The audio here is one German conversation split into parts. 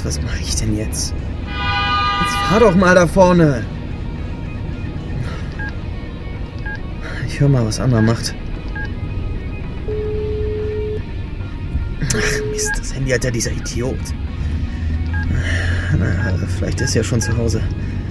Was mache ich denn jetzt? Jetzt fahr doch mal da vorne. Ich höre mal, was Anna macht. Ach Mist, das Handy hat ja dieser Idiot. Na, vielleicht ist er schon zu Hause.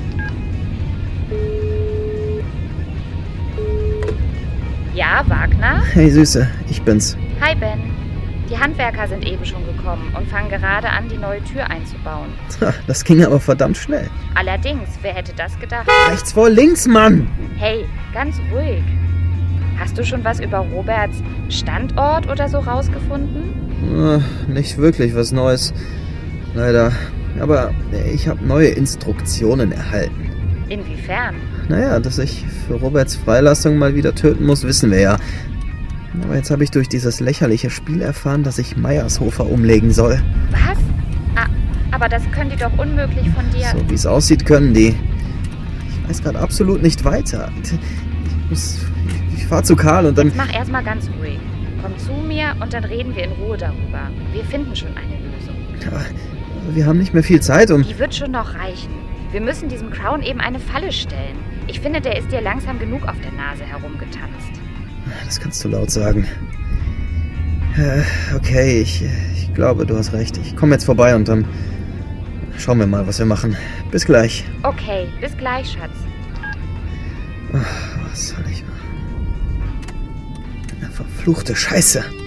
Ja, Wagner? Hey Süße, ich bin's. Hi Ben. Die Handwerker sind eben schon gekommen und fangen gerade an, die neue Tür einzubauen. Das ging aber verdammt schnell. Allerdings, wer hätte das gedacht? Rechts vor links, Mann! Hey, ganz ruhig. Hast du schon was über Roberts Standort oder so rausgefunden? Nicht wirklich was Neues. Leider. Aber ich habe neue Instruktionen erhalten. Inwiefern? Naja, dass ich für Roberts Freilassung mal wieder töten muss, wissen wir ja. Aber jetzt habe ich durch dieses lächerliche Spiel erfahren, dass ich Meiershofer umlegen soll. Was? Aber das können die doch unmöglich von dir... So wie es aussieht, können die. Ich weiß gerade absolut nicht weiter. Ich fahre zu Karl und dann... Jetzt mach erstmal ganz ruhig. Komm zu mir und dann reden wir in Ruhe darüber. Wir finden schon eine Lösung. Ja, wir haben nicht mehr viel Zeit, Die wird schon noch reichen. Wir müssen diesem Crown eben eine Falle stellen. Ich finde, der ist dir langsam genug auf der Nase herumgetanzt. Das kannst du laut sagen. Okay, ich glaube, du hast recht. Ich komme jetzt vorbei und dann schauen wir mal, was wir machen. Bis gleich. Okay, bis gleich, Schatz. Was soll ich machen? Eine verfluchte Scheiße.